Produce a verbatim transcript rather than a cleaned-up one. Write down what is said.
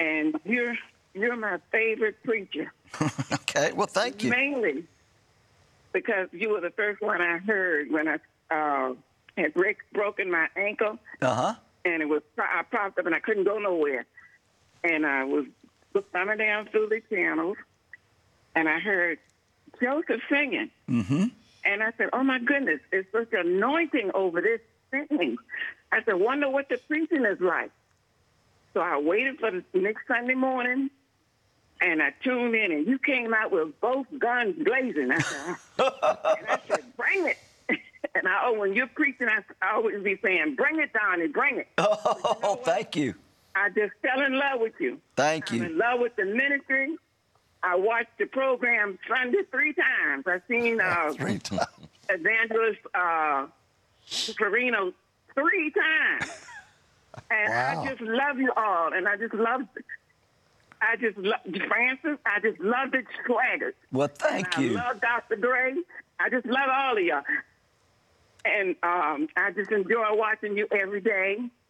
and you're you're my favorite preacher. Okay, well, thank you. Mainly because you were the first one I heard when I uh, had break, broken my ankle, Uh-huh. and it was I propped up and I couldn't go nowhere, and I was thumbing down through the channels, and I heard Joseph singing, Mm-hmm. and I said, "Oh my goodness, it's such an anointing over this singing." I said, "Wonder what the preaching is like." So I waited for the next Sunday morning. And I tuned in, and you came out with both guns blazing. I said, and I said, "Bring it!" And I, oh, when you're preaching, I, I always be saying, "Bring it, Donnie, bring it." Oh, you know thank you. I just fell in love with you. Thank I'm you. in love with the ministry. I watched the program Sunday three times. I've seen uh, Three times. Evangelist uh, Farino three times. And Wow. I just love you all, and I just love I just love Francis. I just love the swagger. Well, thank and you. I love Doctor Gray. I just love all of y'all. And um, I just enjoy watching you every day.